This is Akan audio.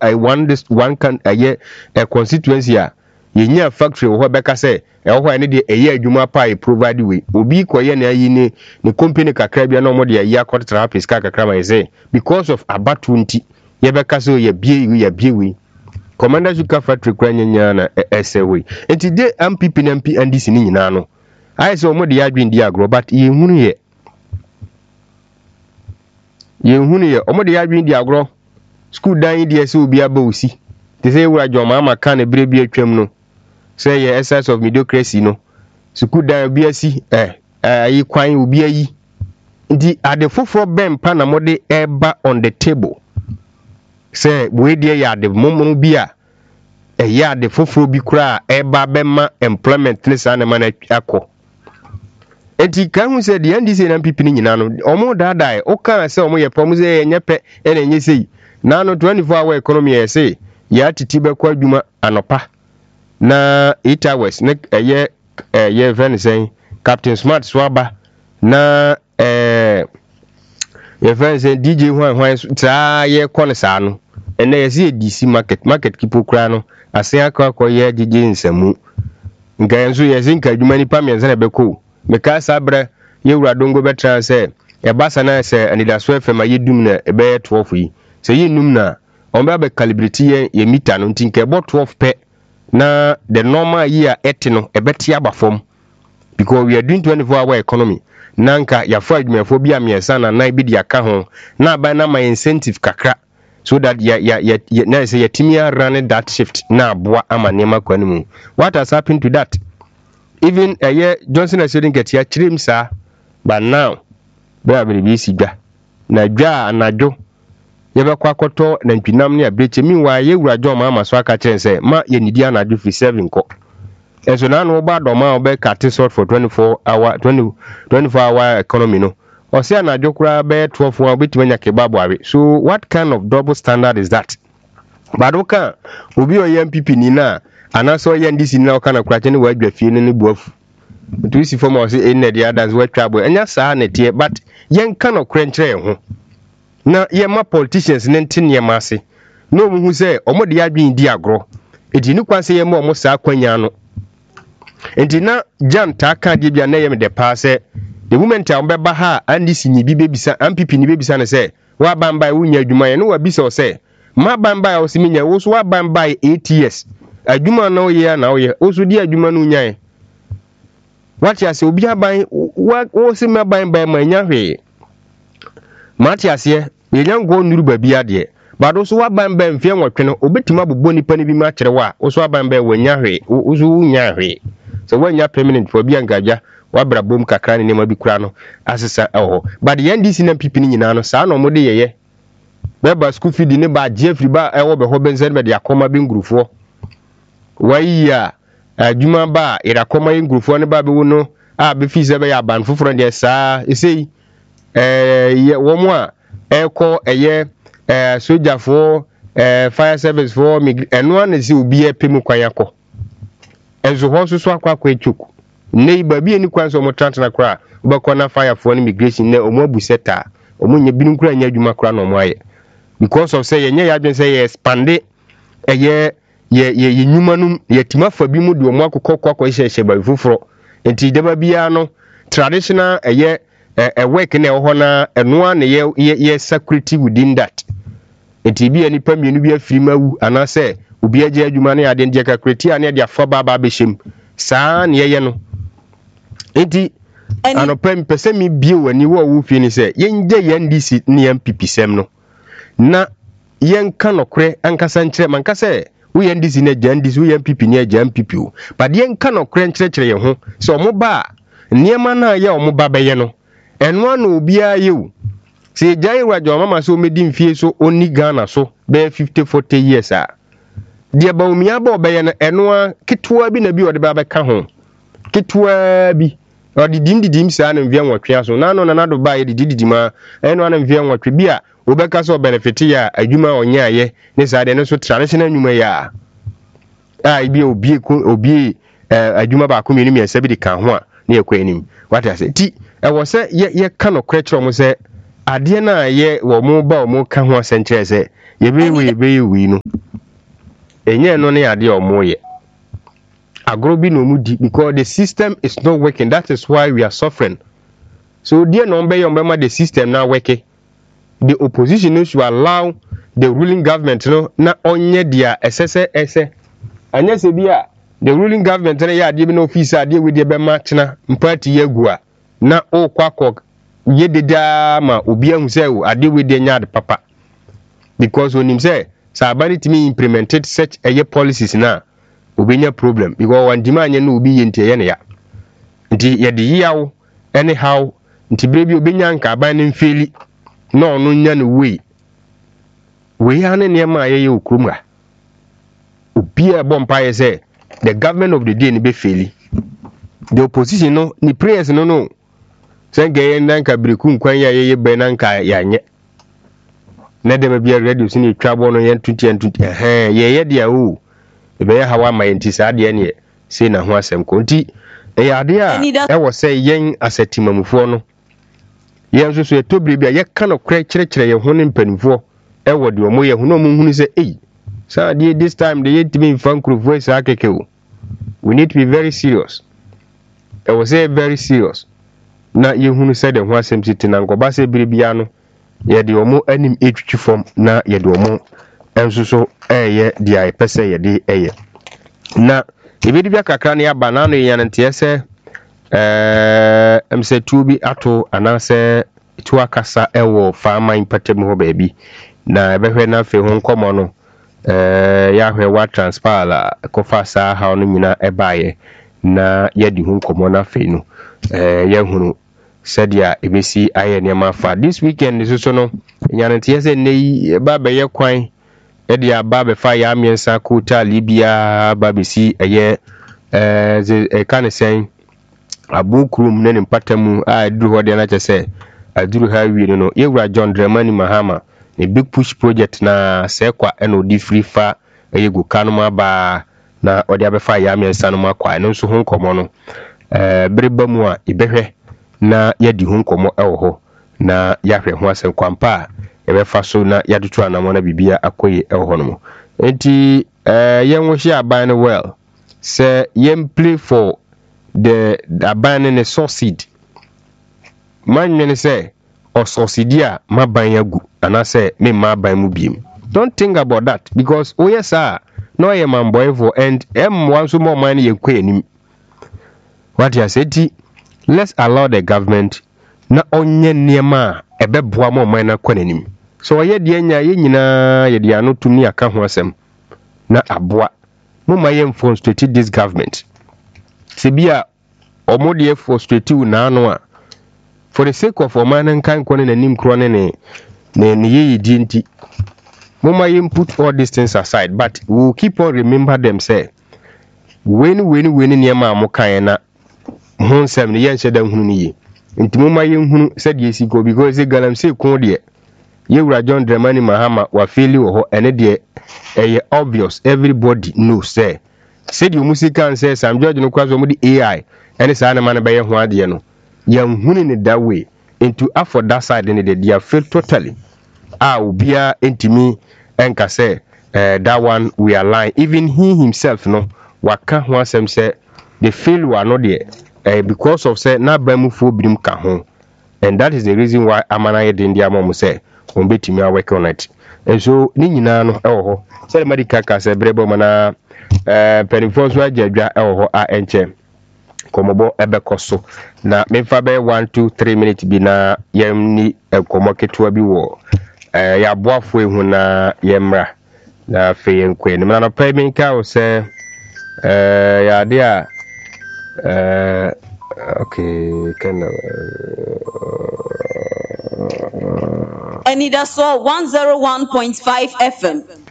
one can a constituency yenya factory wo beka say ho ene de adwuma pa e provide we obi koye na yi ne company kakra bia na mo de ya kwatra piska kakra ma say because of abatunti ye beka so ye bie we commander sugar factory kwa nyanya na esewe enti de MPP na NDC ni nyina no ai say mo de ya adwin di agro but ye hunu ye omo de ya adwin di agro school dan di ese obi aba osi te say wura joma ama kan e bre bi atwam no say ye essence of mediocrity no school dan obi asi ayi kwan obi ayi ndi ade foforo bempa na mode eba on the table say we dey ya ade momo bi a ya ade foforo bi kura eba bema employment ne sa na man akọ enti kan hu say the NDC na MPP ni nyina no omo dada o kan say omo ye pom say enye pe na enye sei na no 24-hour economy e say ya titi be kwa adwuma anopa na 8 hours ne ye ven say Captain Smart swaba na ye ven say DJ hwan ta ye kone sa no ene ye say DC market kipo kura no ase akọ ye DJ nsamu nka enso ye zinka adwuma ni pa mienza na beko meka sabra ye wura dongo betra say e basa na say anidaso FM ayedum na ebe 12 yi say ye num na on be calibrate ye meter no ntinke bo 12 pe na the normal year etino ebeti abafom because we are doing 24-hour economy nanka ya fa adwumafo bi amiesa na na bi dia ka ho na ba na my incentive kakra so that ya na say yatimia run that shift na aboa amanema kwanimu. What has happened to that? Even Johnson and Shedden get ya chirim sa but now be be si dwa na dwa anajo yebekwa akoto na ntwinam ne abreche minwa ye wura jo ma amaso aka kyen se ma ye nidi anadwo fi 7 ko enso na no ba do ma obe cut short for 24-hour economy no o se anadwo kura be 12 wa betimanya kebabo awe. So what kind of double standard is that? Badoka obi o MPP ni na anaso ye NDC ni na okana kura kyen wa adwa fie ne buafu to si form o se in the others we trouble enya sa na tie but yen kan okrenkyere ho na ye ma politicians ntin ye maase no mu hu se omo de adwin di agro edi ni kwan se ye ma omo sa kwanya no enti na jan ta ka de bia na ye me de pa se the woman ta obeba ha andi sinyi bi bebisa MPP ni bebisa ne se wa bambai wunya adwuma ye no wa bisa o se ma bambai o siminya wo so wa bambai 8 years adwuma na o ye na o ye o so di adwuma no nya ye wati ase obi aban wo se ma bambai ma nya hwe mati ase yenyango nuru babi ade bado so wabamba mfie nwotwe no obetima bobo nipa ni bi ma kire wa wo so wabamba wanya hwe wo so nya hwe so wanya permanent for bi angaja wabra bom kakra ne ma bi kura no asesa eho but the NDC na MPP ni nyina no sa no mo de yeye beba school feed ni ba jefri ba ewo be ho benzen be de akoma be ngurufo waiya adwuma ba ira koma ngurufo ne ba be wo no a be fi se be ya ban foforo de sa esei wo mo a eko soldier for fire service for eno an si obi epemu kwan yakọ enzo ho so akwa echoku nei ba bi eni kwan so mo trantana kra obekọ na fire for immigration na omo abuseta omo nya binu kra nya adwuma kra no mo aye because of say yenye ya dwen say ye expande ye nyuma num ye timafa bi mu de omo akokọ hye ba fufuro enti deba bia no traditional work na ho na eno an ye security within that enti bia ni pa mienu bia firi mawu anase obi agye adwuma na ade ndie kakreti ane de afa baba behim saa ne ye no enti anopem pese mi bie wani wo fie ni se yenje ye NDC ne MPP sem no na yenka nokre ankasa nkyere mankasa wo ye NDC ne gya NDC wo ye MPP ne gya MPP o but yenka nokre nkyere ye ho so omo ba niema na ye omo ba beye no eno an obi ayew se jai wajo mama so medi mfie so oni Ghana so be 50-40 years a de ba umia ba obeye no eno a ketwa bi na bi ode ba beka ho ketwa bi odi didim sa na mvia nwotwe so na no na do ba ye dididima eno na mvia nwotwe bi a obeka so benefit ya adwuma onya ye ne sa de no so traditional nwuma ya ibi obi adwuma ba ko mienu miensa bi de kan ho a na ye kwanim what I say ti e wo se ye ka no kwechro mo se ade na ye wo mo ba mo ka ho asenkyere se we no enye no ne ade omoye agro bi no mu di because the system is not working. That is why we are suffering. So dear no be yomba the system now working. The opposition should allow the ruling government no na onye dia esse anya se bia the ruling government na ya ade bi no office ade we de be ma tena mpati yagua na o kwakọ ye deda ma obi ahu se ade we de nya ade papa because onim say sabani timi implemented such a policies na obenya problem because one demand no obi ye ntie ye ne ya nti ye de yawo anyhow nti brebi obenya nka aban ne mfeli na onu nya no we ya ne ne ma ye okrumra obi a bompa ye say the government of the day ni be feli the opposition no ni prayers no sen gaye ndanka breku nkwan ya ye be nanka ya nye na dem bia radio sini twabo no yen 20 ye dia o be ya hawa ma yenti sa de ne se na ho asem ko nti e ya de a e wo se yen asetimamufo no yen so etobri bia ye ka no kre kire ye ho ne mpanifo e wo de omo ye ho no mu hunu se sa de this time the yet me fan krofo sa keke o we need to be very serious. I was say very serious na ye hunu se de ho asem siti na nkoba se biribia no ye de omo anim etwitwi form na ye de omo enso so ye de ai pese ye de na ebedi bia kakra na ya banano ye nante se emse tubi ato anase tu akasa ewo farmer impatem ho baabi na ebehwe na fe ho nkomo no ya hwe wa transfer la kofa sa ha no nyina ebaye na ya di ho nkomo na fe no ya hunu sadia ebesi aye ne mafa this weekend so no nyanante se nei ba be ye kwan e dia ba be fa ya amiensa kota libia ba besi eye kan sen abukrum ne mpatamu a duru hode na chese aduru ha wi no yewura John Dramani Mahama a big push project na sekwa eno di free fa eyegu kanuma ba na odi abefa ya amiensa no makwa no so ho nkomo no bereba mu a ibehwe na yadi ho nkomo ewo ho na yahwe ho asem kwampa ebefa so na yadutu anamo na bibia akoye ewo ho no enti yenwo hye aban no well say yem play for the aban ne succeed man nyene say or succeed a maban yagu and say me maban mu biem. Don't think about that because oh yes sir no ye man boy for and one so more money ye kwenim. What you said, let's allow the government na onye niema ebeboa mo man na kwanenim. So ye de anya ye nyina ye de ano tumi aka ho asem na aboa mo maye frustrate this government. Sebia omode frustrate na ano a for the sake of oman kan kwane na nim kro ne ye di nti mo maye put all these things aside but we will keep on remember them say when niema amokan na ho nsem ne yen hyeda hunu ni ye nti mo maye hunu said yesi go because e galam say ko de yewura John Dramani Mahama wa feel wo ho ene de obvious everybody knows say said you musican say Sam George no kwazo mo di AI ene sa na man be ye ho ade no yan hunu ni that way into for that side in the dia feel totally obia entimi enka say that one we are lying even he himself no waka ho asem say the feel we are not there because of say na bamufo birim ka ho and that is the reason why amana ye den dia mom say on betimi a work on it and so ni nyina no ewo ho say medical ka say brebo mana penifo so agya ewo ho a enche komobo ebekoso na memfa be 1 2 3 minutes bi na yemni komo ketua bi wo ya boafo ehu na yemra na fe yenkwe ni na pa mi ka o se ya de a okay can Anida saw 101.5 FM